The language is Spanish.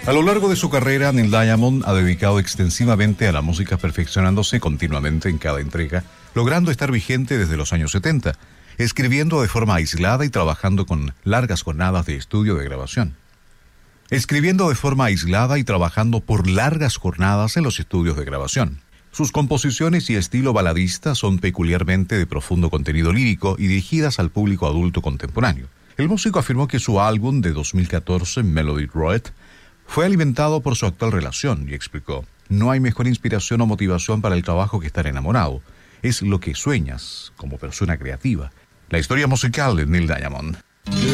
A lo largo de su carrera, Neil Diamond ha dedicado extensivamente a la música, perfeccionándose continuamente en cada entrega, logrando estar vigente desde los años 70, escribiendo de forma aislada y trabajando con largas jornadas de estudio de grabación. Escribiendo de forma aislada y trabajando por largas jornadas en los estudios de grabación. Sus composiciones y estilo baladista son peculiarmente de profundo contenido lírico y dirigidas al público adulto contemporáneo. El músico afirmó que su álbum de 2014, Melody Road, fue alimentado por su actual relación y explicó: no hay mejor inspiración o motivación para el trabajo que estar enamorado. Es lo que sueñas como persona creativa. La historia musical de Neil Diamond.